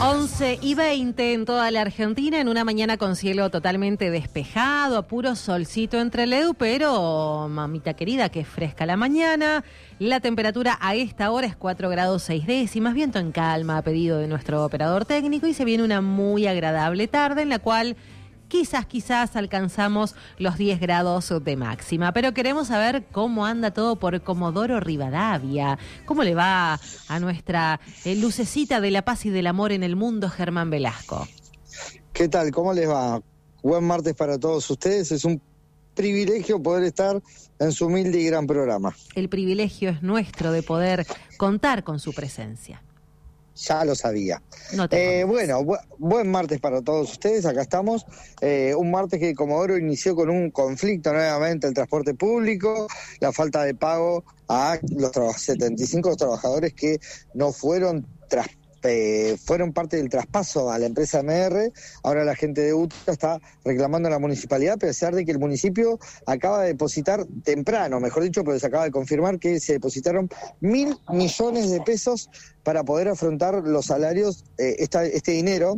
11:20 en toda la Argentina, en una mañana con cielo totalmente despejado, a puro solcito entre Leu, pero mamita querida, que fresca la mañana. La temperatura a esta hora es 4 grados 6 décimas, viento en calma a pedido de nuestro operador técnico, y se viene una muy agradable tarde en la cual quizás alcanzamos los 10 grados de máxima. Pero queremos saber cómo anda todo por Comodoro Rivadavia. ¿Cómo le va a nuestra lucecita de la paz y del amor en el mundo, Germán Velasco? ¿Qué tal? ¿Cómo les va? Buen martes para todos ustedes. Es un privilegio poder estar en su humilde y gran programa. El privilegio es nuestro de poder contar con su presencia. Ya lo sabía. No buen martes para todos ustedes, acá estamos. Un martes que Comodoro inició con un conflicto nuevamente, el transporte público, la falta de pago a los 75 trabajadores que no fueron fueron parte del traspaso a la empresa MR. Ahora la gente de UTA está reclamando a la municipalidad, a pesar de que el municipio acaba de depositar temprano, mejor dicho, pero se acaba de confirmar que se depositaron 1.000 millones de pesos para poder afrontar los salarios. Este dinero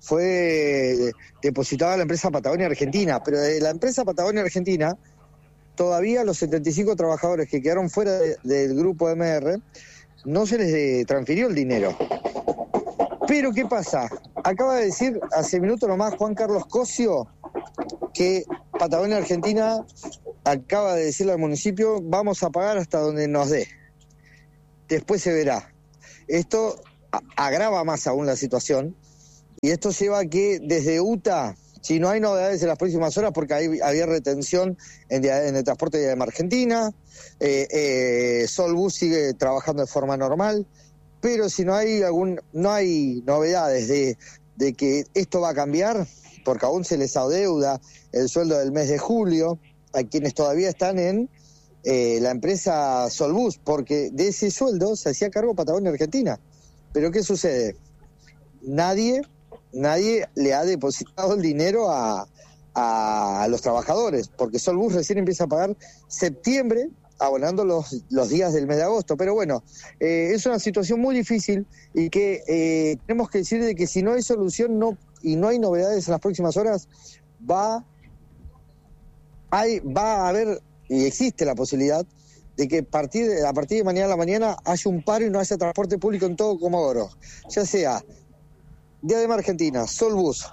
fue depositado a la empresa Patagonia Argentina, pero de la empresa Patagonia Argentina todavía los 75 trabajadores que quedaron fuera del grupo MR no se les transfirió el dinero. Pero ¿qué pasa? Acaba de decir hace minutos nomás Juan Carlos Cosio que Patagonia Argentina acaba de decirle al municipio: vamos a pagar hasta donde nos dé. Después se verá. Esto agrava más aún la situación, y esto lleva a que desde UTA, si no hay novedades en las próximas horas, porque había retención en el transporte de Argentina, Solbus sigue trabajando de forma normal, pero si no hay novedades de que esto va a cambiar, porque aún se les adeuda el sueldo del mes de julio a quienes todavía están en la empresa Solbus, porque de ese sueldo se hacía cargo Patagonia Argentina. Pero ¿qué sucede? Nadie le ha depositado el dinero a los trabajadores, porque Solbus recién empieza a pagar septiembre, abonando los días del mes de agosto. Pero bueno, es una situación muy difícil, y que tenemos que decir de que si no hay solución y no hay novedades en las próximas horas, va a haber, y existe la posibilidad de que a partir de mañana a la mañana haya un paro y no haya transporte público en todo Comodoro, ya sea Diadema Argentina, Solbus,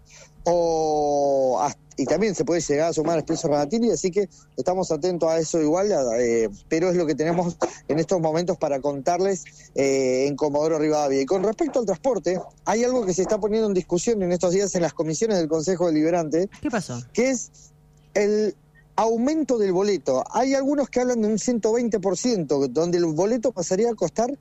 y también se puede llegar a sumar Expreso Radatili, así que estamos atentos a eso igual, pero es lo que tenemos en estos momentos para contarles en Comodoro Rivadavia. Y con respecto al transporte, hay algo que se está poniendo en discusión en estos días en las comisiones del Consejo Deliberante. ¿Qué pasó? Que es el aumento del boleto. Hay algunos que hablan de un 120%, donde el boleto pasaría a costar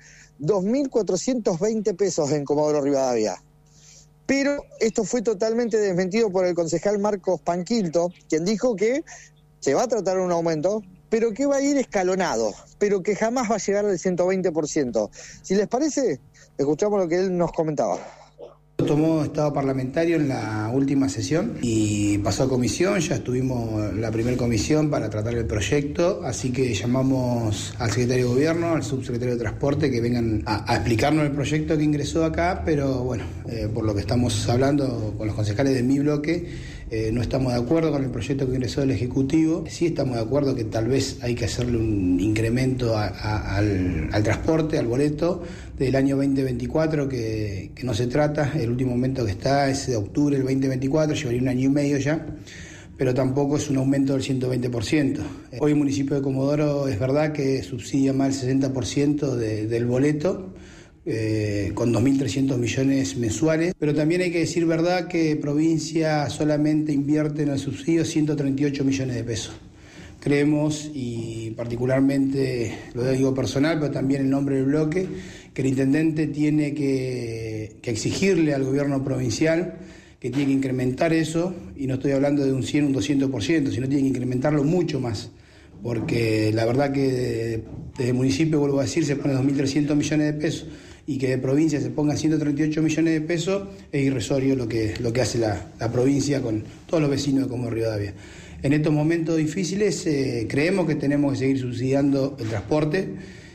2.420 pesos en Comodoro Rivadavia. Pero esto fue totalmente desmentido por el concejal Marcos Panquilto, quien dijo que se va a tratar un aumento, pero que va a ir escalonado, pero que jamás va a llegar al 120%. Si les parece, escuchamos lo que él nos comentaba. Tomó estado parlamentario en la última sesión y pasó a comisión. Ya estuvimos la primera comisión para tratar el proyecto, así que llamamos al secretario de Gobierno, al subsecretario de Transporte, que vengan a explicarnos el proyecto que ingresó acá. Pero bueno, por lo que estamos hablando con los concejales de mi bloque, no estamos de acuerdo con el proyecto que ingresó del Ejecutivo. Sí estamos de acuerdo que tal vez hay que hacerle un incremento al transporte, al boleto del año 2024, que no se trata. El último aumento que está es de octubre del 2024, llevaría un año y medio ya, pero tampoco es un aumento del 120%. Hoy el municipio de Comodoro es verdad que subsidia más del 60% del boleto, con 2.300 millones mensuales, pero también hay que decir verdad que provincia solamente invierte en el subsidio 138 millones de pesos. Creemos, y particularmente lo digo personal, pero también en nombre del bloque, que el intendente tiene que exigirle al gobierno provincial que tiene que incrementar eso, y no estoy hablando de un 100, un 200%, sino tiene que incrementarlo mucho más, porque la verdad que desde el municipio, vuelvo a decir, se pone 2.300 millones de pesos, y que de provincia se ponga 138 millones de pesos, es irrisorio lo que hace la provincia con todos los vecinos de Comodoro Rivadavia. En estos momentos difíciles creemos que tenemos que seguir subsidiando el transporte.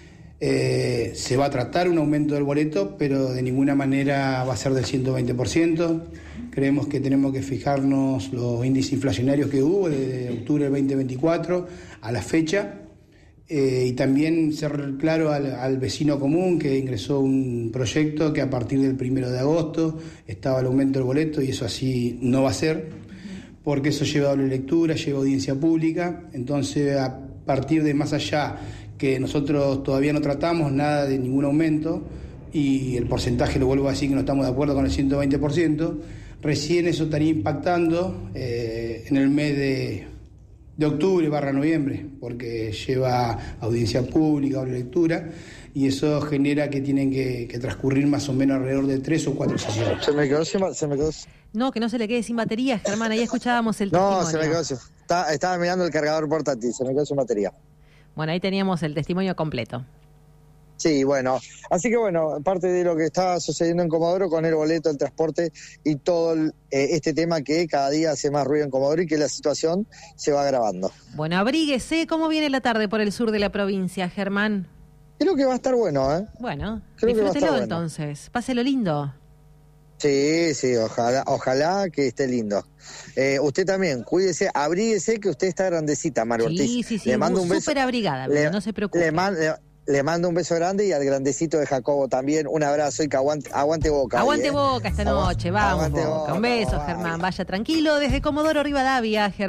Se va a tratar un aumento del boleto, pero de ninguna manera va a ser del 120%. Creemos que tenemos que fijarnos los índices inflacionarios que hubo desde octubre del 2024 a la fecha, y también ser claro al vecino común que ingresó un proyecto que a partir del 1 de agosto estaba el aumento del boleto, y eso así no va a ser, porque eso lleva doble lectura, lleva audiencia pública. Entonces, a partir de más allá que nosotros todavía no tratamos nada de ningún aumento, y el porcentaje, lo vuelvo a decir, que no estamos de acuerdo con el 120%, recién eso estaría impactando en el mes de octubre/noviembre, porque lleva audiencia pública, doble lectura, y eso genera que tienen que transcurrir más o menos alrededor de 3 o 4 sesiones. Se me quedó. No, que no se le quede sin batería, Germán, ahí escuchábamos el testimonio. No, se me quedó. Estaba mirando el cargador portátil, se me quedó sin batería. Bueno, ahí teníamos el testimonio completo. Sí, bueno, así que bueno, parte de lo que está sucediendo en Comodoro con el boleto, el transporte y todo este tema que cada día hace más ruido en Comodoro y que la situación se va agravando. Bueno, abríguese. ¿Cómo viene la tarde por el sur de la provincia, Germán? Creo que va a estar bueno, ¿eh? Bueno, disfrútelo entonces. Páselo lindo. Sí, ojalá que esté lindo. Usted también, cuídese, abríguese, que usted está grandecita, Maru Ortiz. Sí, le mando un beso, súper abrigada, no se preocupe. Le mando un beso grande, y al grandecito de Jacobo también un abrazo, y que aguante Boca. Aguante Boca esta noche, vamos Boca. Un beso, Germán. Vaya tranquilo desde Comodoro Rivadavia, Germán.